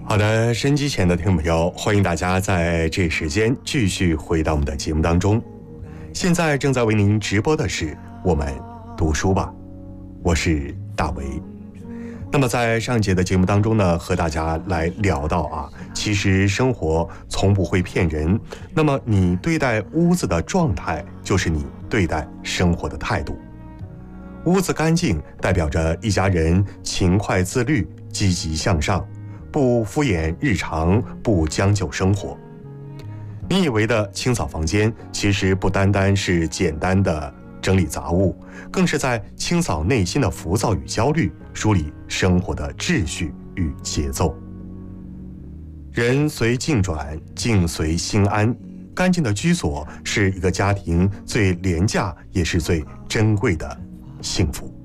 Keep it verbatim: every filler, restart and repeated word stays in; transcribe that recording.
好的，收音机前的听众朋友，欢迎大家在这时间继续回到我们的节目当中。现在正在为您直播的是我们读书吧，我是大为。那么在上一节的节目当中呢，和大家来聊到啊，其实生活从不会骗人。那么你对待屋子的状态，就是你对待生活的态度。屋子干净，代表着一家人勤快自律、积极向上，不敷衍日常，不将就生活。你以为的清扫房间，其实不单单是简单的整理杂物，更是在清扫内心的浮躁与焦虑，梳理生活的秩序与节奏。人随境转，境随心安。干净的居所是一个家庭最廉价也是最珍贵的幸福。